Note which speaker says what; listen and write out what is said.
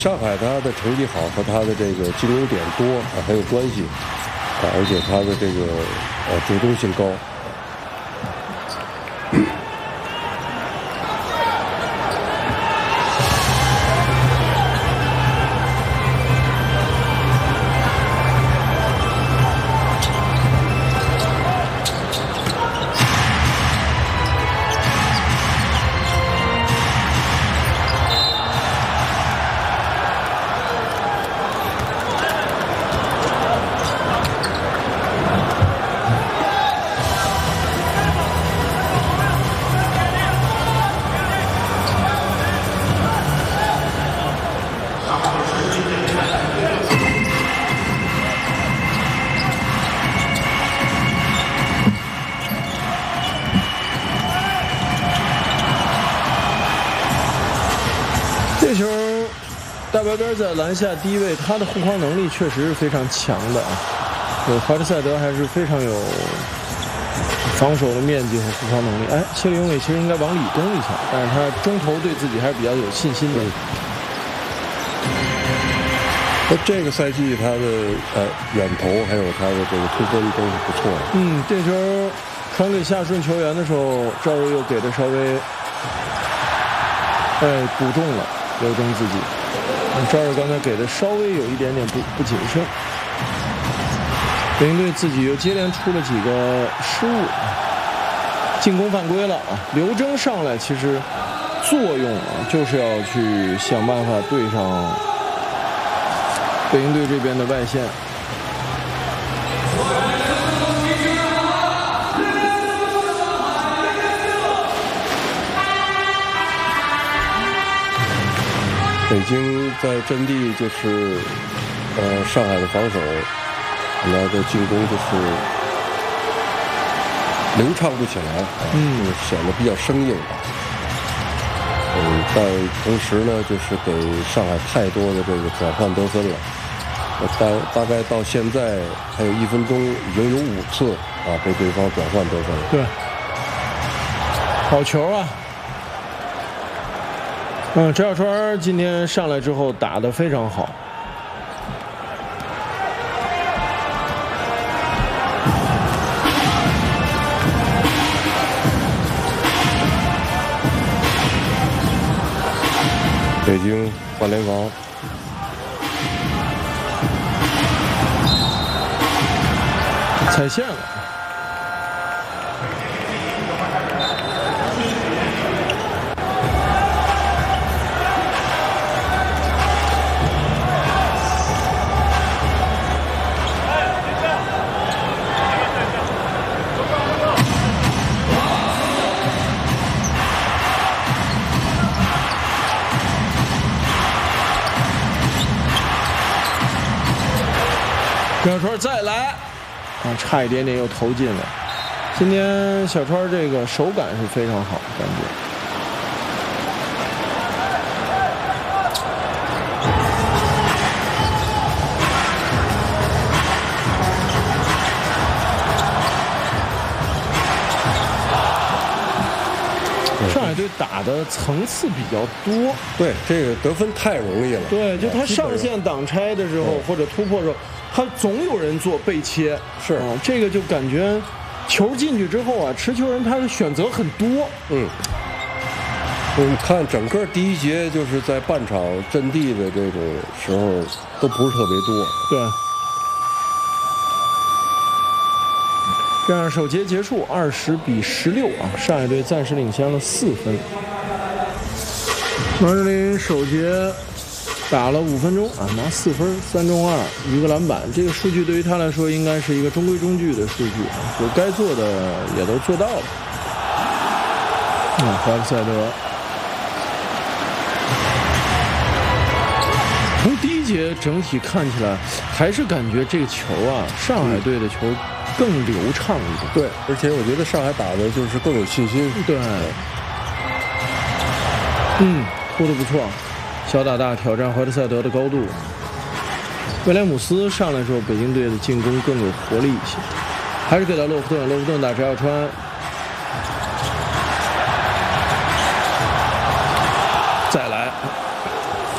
Speaker 1: 上海他的成绩好和他的这个进攻点多很有关系，而且他的这个主动性高。
Speaker 2: 这球大白边在篮下低位，他的护框能力确实是非常强的啊。怀特塞德还是非常有防守的面积和护框能力。哎，切里永伟其实应该往里攻一下，但是他中投对自己还是比较有信心的。
Speaker 1: 那这个赛季他的远投还有他的这个突分都是不错的。
Speaker 2: 这球传给夏顺球员的时候，赵睿又给的稍微补中了。刘铮自己，赵睿刚才给的稍微有一点点不谨慎，北京队自己又接连出了几个失误，进攻犯规了啊！刘铮上来其实作用就是要去想办法对上北京队这边的外线。
Speaker 1: 北京在阵地就是上海的防守，那的进攻就是流畅不起来，显得比较生硬。但同时呢，就是给上海太多的这个转换得分了。大概到现在还有1分钟，已经有5次被对方转换得分了。
Speaker 2: 对，好球啊！陈小川今天上来之后打得非常好。
Speaker 1: 北京换联防，
Speaker 2: 踩线了。小川再来，差一点点又投进了。今天小川这个手感是非常好，感觉。上海队打的层次比较多，
Speaker 1: 对这个得分太容易了。
Speaker 2: 对，就他上线挡拆的时候或者突破的时候，他总有人做背切，
Speaker 1: 是
Speaker 2: 这个就感觉球进去之后持球人他的选择很多。
Speaker 1: 我们看整个第一节就是在半场阵地的这种时候都不是特别多。
Speaker 2: 对。这样首节结束，20-16上海队暂时领先了4分。王哲林首节打了5分钟拿4分，3中2，一个篮板。这个数据对于他来说应该是一个中规中矩的数据就该做的也都做到了。怀特塞德从第一节整体看起来，还是感觉这个球上海队的球更流畅一点。
Speaker 1: 对，而且我觉得上海打的就是更有信心。
Speaker 2: 对，突得不错，小打大挑战怀特塞德的高度。威廉姆斯上来之后，北京队的进攻更有活力一些，还是给到洛夫顿，洛夫顿打陈小川。